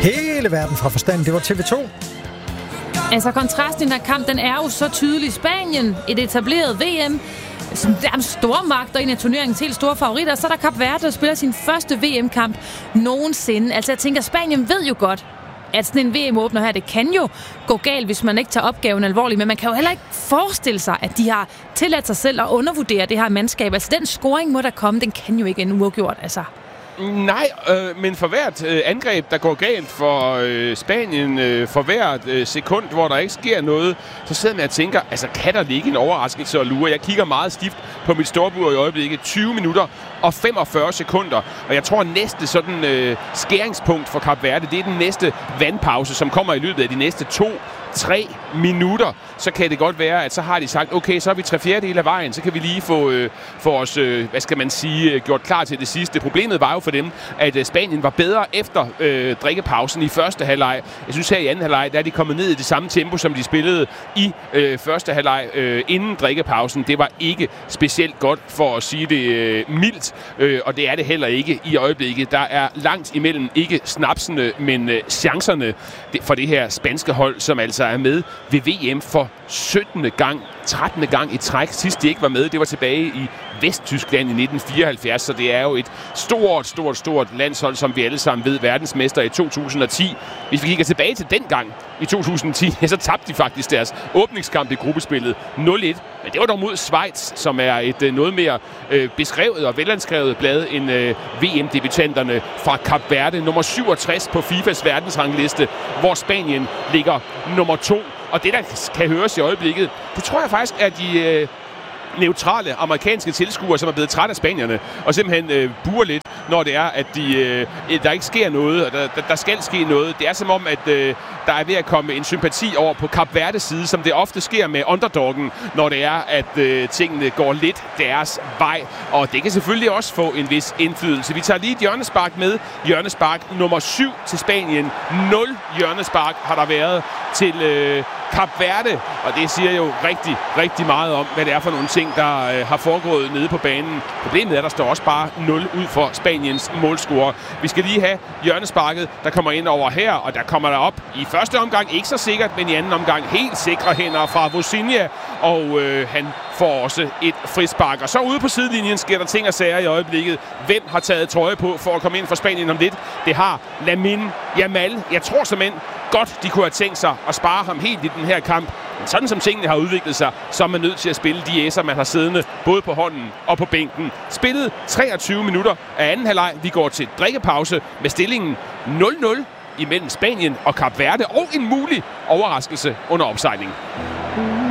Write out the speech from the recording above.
Hele verden fra forstand, det var TV2. Altså kontrasten i den her kamp, den er jo så tydelig. Spanien, et etableret VM, som der er en stor magt, og en af turneringens helt store favoritter. Så er der Kap Verde, der spiller sin første VM-kamp nogensinde. Altså jeg tænker, Spanien ved jo godt, at sådan en VM-åbner her, det kan jo gå galt, hvis man ikke tager opgaven alvorligt. Men man kan jo heller ikke forestille sig, at de har tilladt sig selv at undervurdere det her mandskab. Altså den scoring må der komme, den kan jo ikke en uafgjort, altså. Nej, men for hvert angreb, der går galt for Spanien, for hvert sekund, hvor der ikke sker noget, så sidder man og tænker, altså kan der ligge en overraskelse og lure? Jeg kigger meget stift på mit storbur i øjeblikket. 20 minutter og 45 sekunder. Og jeg tror, næste sådan skæringspunkt for Kap Verde, det er den næste vandpause, som kommer i løbet af de næste 2-3 minutter. Så kan det godt være, at så har de sagt, okay, så er vi 3/4 af vejen, så kan vi lige få os, hvad skal man sige, gjort klar til det sidste. Problemet var jo for dem, at Spanien var bedre efter drikkepausen i første halvleg. Jeg synes her i anden halvleg, der er de kommet ned i det samme tempo, som de spillede i første halvleg inden drikkepausen. Det var ikke specielt godt, for at sige det mildt, og det er det heller ikke i øjeblikket. Der er langt imellem ikke snapsene, men chancerne for det her spanske hold, som altså er med ved VM for 17. gang, 13. gang i træk. Sidst de ikke var med, det var tilbage i Vesttyskland i 1974, så det er jo et stort landshold, som vi alle sammen ved, verdensmester i 2010. Hvis vi kigger tilbage til den gang i 2010, så tabte de faktisk deres åbningskamp i gruppespillet 0-1. Men det var dog mod Schweiz, som er et noget mere beskrevet og velanskrevet blad end VM-debutanterne fra Kap Verde. Nummer 67 på FIFAs verdensrangliste, hvor Spanien ligger nummer 2. Og det, der kan høres i øjeblikket, det tror jeg faktisk er de neutrale amerikanske tilskuere, som er blevet træt af spanierne, og simpelthen buer lidt, når det er, at der ikke sker noget, og der skal ske noget. Det er som om, at der er ved at komme en sympati over på Kap Verdes side, som det ofte sker med underdoggen, når det er, at tingene går lidt deres vej. Og det kan selvfølgelig også få en vis indflydelse. Vi tager lige et hjørnespark med. Hjørnespark nummer 7 til Spanien. 0 hjørnespark har der været til Kap Verde, og det siger jo rigtig meget om, hvad det er for nogle ting, der har foregået nede på banen. Problemet er, at der står også bare 0 ud for Spaniens målscorer. Vi skal lige have hjørnesparket, der kommer ind over her, og der kommer der op i første omgang, ikke så sikkert, men i anden omgang helt sikre hænder fra Vozinha, og han får også et frispark. Og så ude på sidelinjen sker der ting og sager i øjeblikket. Hvem har taget trøje på for at komme ind for Spanien om lidt? Det har Lamine Yamal. Jeg tror simpelthen godt, de kunne have tænkt sig at spare ham helt i den her kamp. Men sådan som tingene har udviklet sig, så er man nødt til at spille de æser, man har siddende både på hånden og på bænken. Spillet 23 minutter af anden halvleg. Vi går til drikkepause med stillingen 0-0 imellem Spanien og Kap Verde, og en mulig overraskelse under opsejling.